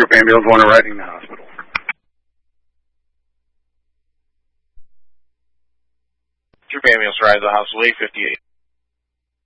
Troop Ambulance 1 arriving the hospital. Troop Ambulance arrives at the hospital, 858.